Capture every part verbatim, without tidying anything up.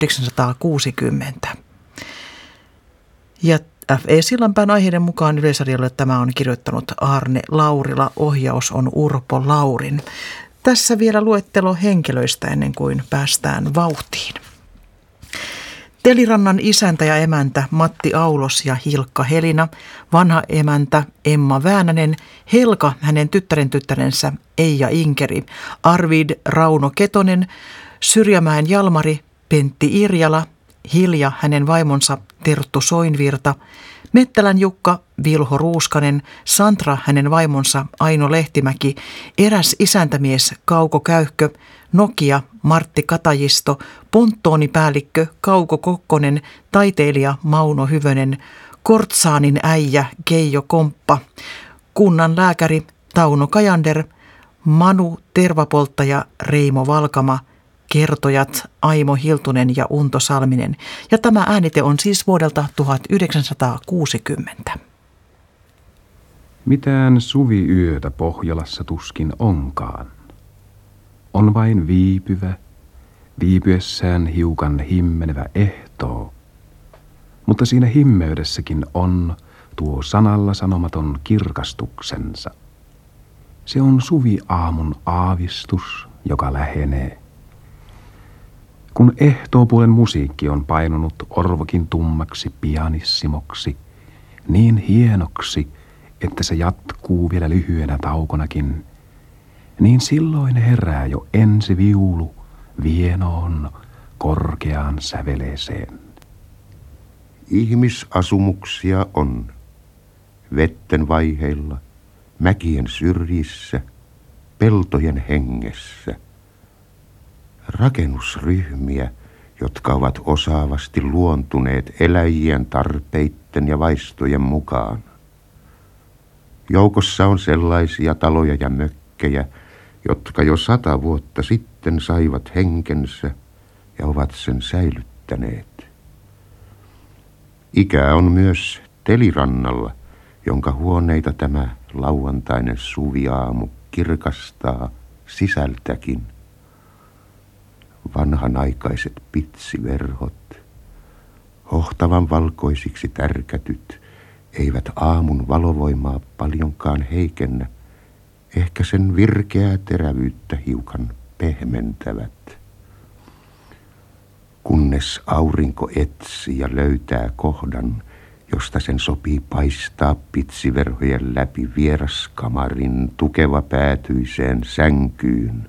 tuhatyhdeksänsataakuusikymmentä. Ja F E Sillanpään aiheiden mukaan Yleisradiolle tämä on kirjoittanut Aarne Laurila, ohjaus on Urpo Laurin. Tässä vielä luettelo henkilöistä ennen kuin päästään vauhtiin. Telirannan isäntä ja emäntä Matti Aulos ja Hilkka Helina, vanha emäntä Emma Väänänen, Helka hänen tyttären tyttärensä Eija Inkeri, Arvid Rauno Ketonen, Syrjämäen Jalmari, Pentti Irjala, Hilja hänen vaimonsa Terttu Soinvirta, Mettälän Jukka, Vilho Ruuskanen, Santra hänen vaimonsa Aino Lehtimäki, eräs isäntämies Kauko Käyhkö, Nokia Martti Katajisto, ponttoonipäällikkö Kauko Kokkonen, taiteilija Mauno Hyvönen, Kortsaanin äijä Keijo Komppa, kunnan lääkäri Tauno Kajander, Manu Tervapolttaja Reimo Valkama, kertojat Aimo Hiltunen ja Unto Salminen. Ja tämä äänite on siis vuodelta tuhatyhdeksänsataakuusikymmentä. Mitään suviyötä Pohjolassa tuskin onkaan. On vain viipyvä, viipyessään hiukan himmenevä ehtoo. Mutta siinä himmeydessäkin on tuo sanalla sanomaton kirkastuksensa. Se on suviaamun aavistus, joka lähenee. Kun ehtoopuolen musiikki on painunut orvokin tummaksi pianissimoksi, niin hienoksi, että se jatkuu vielä lyhyenä taukonakin, niin silloin herää jo ensi viulu vienoon korkeaan säveleeseen. Ihmisasumuksia on vetten vaiheilla, mäkien syrjissä, peltojen hengessä. Rakennusryhmiä, jotka ovat osaavasti luontuneet eläjien tarpeitten ja vaistojen mukaan. Joukossa on sellaisia taloja ja mökkejä, jotka jo sata vuotta sitten saivat henkensä ja ovat sen säilyttäneet. Ikää on myös Telirannalla, jonka huoneita tämä lauantainen suviaamu kirkastaa sisältäkin. Vanhanaikaiset pitsiverhot, hohtavan valkoisiksi tärkätyt, eivät aamun valovoimaa paljonkaan heikennä, ehkä sen virkeää terävyyttä hiukan pehmentävät. Kunnes aurinko etsii ja löytää kohdan, josta sen sopii paistaa pitsiverhojen läpi vieraskamarin tukeva päätyiseen sänkyyn.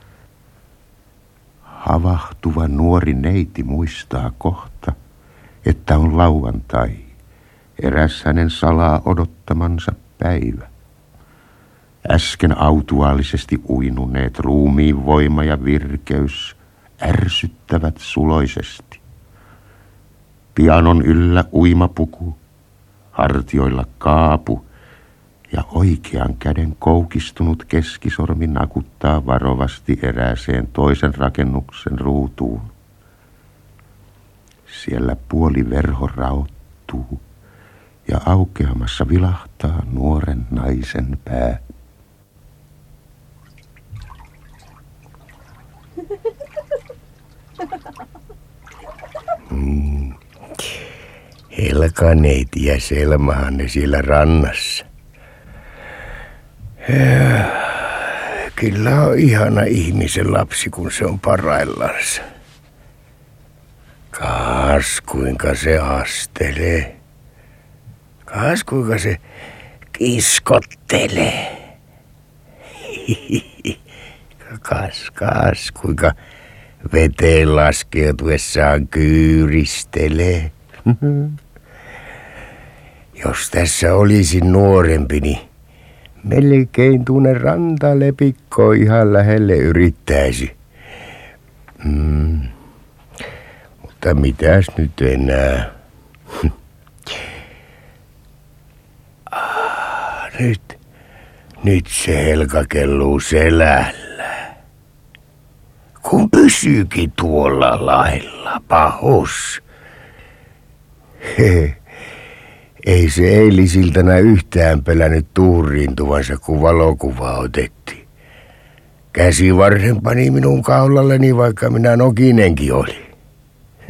Havahtuva nuori neiti muistaa kohta, että on lauantai, eräs hänen salaa odottamansa päivä. Äsken autuaalisesti uinuneet ruumiin voima ja virkeys ärsyttävät suloisesti. Pian on yllä uimapuku, hartioilla kaapu ja oikean käden koukistunut keskisormi nakuttaa varovasti erääseen toisen rakennuksen ruutuun. Siellä puoli verho raottuu ja aukeamassa vilahtaa nuoren naisen pää. Mm. Helkaneiti ja Selmahan ne siellä rannassa. Ja, kyllä on ihana ihmisen lapsi, kun se on paraillansa. Kaas kuinka se astelee. Kaas kuinka se kiskottelee. Kaas, kaas kuinka veteen laskeutuessaan kyyristelee. Jos tässä olisin nuorempi, niin melkein tuonne rantalepikkoon ihan lähelle yrittäisi. Mm. Mutta mitäs nyt enää? ah, nyt, nyt se Helka kelluu selällä. Kun pysyykin tuolla lailla pahus. He. Ei se eilisiltana yhtään pelännyt tuuriintuvansa, kun valokuva otettiin. Käsivarren pani minun kaulalleni, vaikka minä nokinenkin oli.